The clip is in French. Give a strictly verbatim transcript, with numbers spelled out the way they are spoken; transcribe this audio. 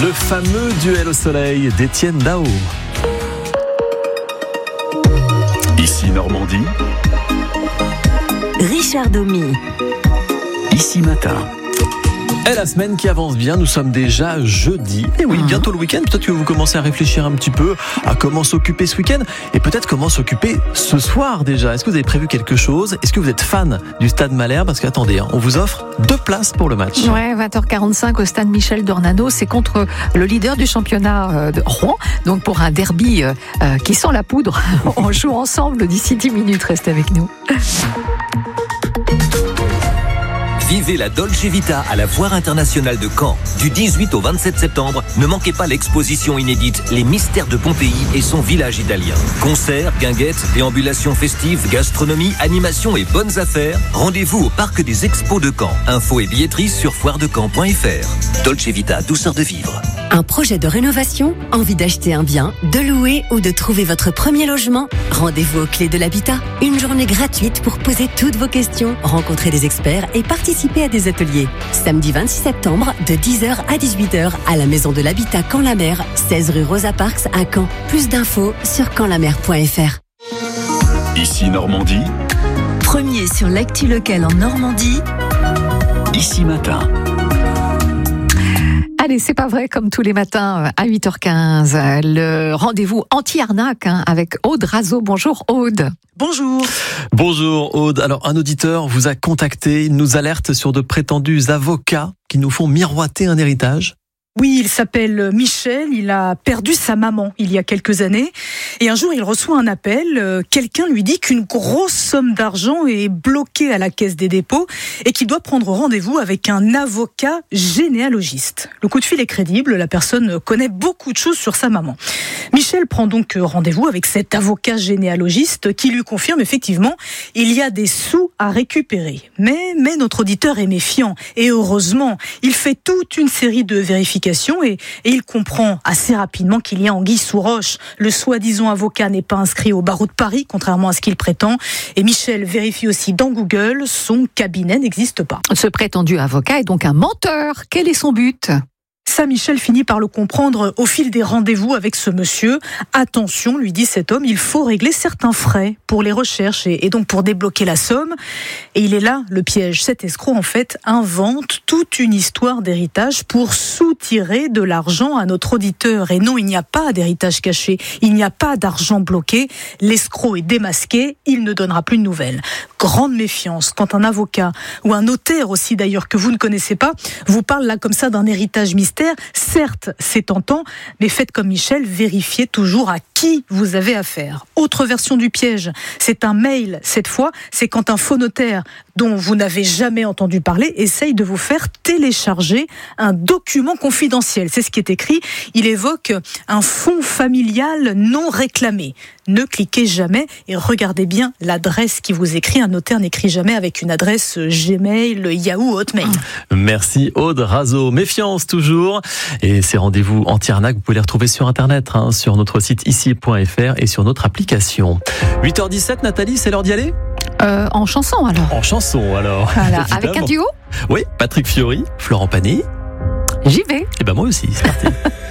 Le fameux duel au soleil d'Étienne Dao. Ici Normandie. Richard Domy. Ici Matin. Et la semaine qui avance bien, nous sommes déjà jeudi. Et oui, mmh. bientôt le week-end. Peut-être que vous commencez à réfléchir un petit peu à comment s'occuper ce week-end et peut-être comment s'occuper ce soir déjà. Est-ce que vous avez prévu quelque chose ? Est-ce que vous êtes fan du Stade Malherbe ? Parce qu'attendez, hein, on vous offre deux places pour le match. Ouais, vingt heures quarante-cinq au Stade Michel Dornano. C'est contre le leader du championnat de Rouen. Donc pour un derby euh, qui sent la poudre, on joue ensemble d'ici dix minutes. Restez avec nous. Vivez la Dolce Vita à la Foire internationale de Caen. Du dix-huit au vingt-sept septembre, ne manquez pas l'exposition inédite Les mystères de Pompéi et son village italien. Concerts, guinguettes, déambulations festives, gastronomie, animation et bonnes affaires. Rendez-vous au Parc des Expos de Caen. Infos et billetterie sur foire de caen point f r. Dolce Vita, douceur de vivre. Un projet de rénovation ? Envie d'acheter un bien, de louer ou de trouver votre premier logement ? Rendez-vous aux Clés de l'Habitat. Une journée gratuite pour poser toutes vos questions, rencontrer des experts et participer à des ateliers. Samedi vingt-six septembre, de dix heures à dix-huit heures, à la Maison de l'Habitat Caen-la-Mer, seize rue Rosa Parks à Caen. Plus d'infos sur caen la mer point f r. Ici Normandie. Premier sur l'actu locale en Normandie. Ici Matin. Allez, c'est pas vrai, comme tous les matins à huit heures quinze, le rendez-vous anti-arnaque hein, avec Aude Razo. Bonjour Aude. Bonjour. Bonjour Aude. Alors un auditeur vous a contacté, il nous alerte sur de prétendus avocats qui nous font miroiter un héritage. Oui, il s'appelle Michel, il a perdu sa maman il y a quelques années et un jour il reçoit un appel, quelqu'un lui dit qu'une grosse somme d'argent est bloquée à la caisse des dépôts et qu'il doit prendre rendez-vous avec un avocat généalogiste. Le coup de fil est crédible, la personne connaît beaucoup de choses sur sa maman. Michel prend donc rendez-vous avec cet avocat généalogiste qui lui confirme effectivement il y a des sous à récupérer. Mais, mais notre auditeur est méfiant et heureusement, il fait toute une série de vérifications Et, et il comprend assez rapidement qu'il y a anguille sous roche. Le soi-disant avocat n'est pas inscrit au barreau de Paris, contrairement à ce qu'il prétend. Et Michel vérifie aussi dans Google, son cabinet n'existe pas. Ce prétendu avocat est donc un menteur. Quel est son but ? Ça, Michel finit par le comprendre au fil des rendez-vous avec ce monsieur. Attention, lui dit cet homme, il faut régler certains frais pour les recherches et, et donc pour débloquer la somme. Et il est là, le piège. Cet escroc, en fait, invente toute une histoire d'héritage pour soutirer de l'argent à notre auditeur. Et non, il n'y a pas d'héritage caché. Il n'y a pas d'argent bloqué. L'escroc est démasqué. Il ne donnera plus de nouvelles. Grande méfiance quand un avocat ou un notaire aussi d'ailleurs que vous ne connaissez pas vous parle là comme ça d'un héritage mystère. Certes, c'est tentant, mais faites comme Michel, vérifiez toujours à qui vous avez affaire. Autre version du piège, c'est un mail cette fois, c'est quand un faux notaire dont vous n'avez jamais entendu parler essaye de vous faire télécharger un document confidentiel. C'est ce qui est écrit, il évoque un fonds familial non réclamé. Ne cliquez jamais et regardez bien l'adresse qui vous écrit. Un notaire n'écrit jamais avec une adresse Gmail, Yahoo, Hotmail. Merci Aude Razo. Méfiance toujours. Et ces rendez-vous anti-arnaque, vous pouvez les retrouver sur Internet, hein, sur notre site ici point f r et sur notre application. huit heures dix-sept, Nathalie, c'est l'heure d'y aller ? euh, En chanson alors. En chanson alors. Voilà, avec un duo ? Oui, Patrick Fiori, Florent Pagny. J'y vais. Et ben moi aussi, c'est parti.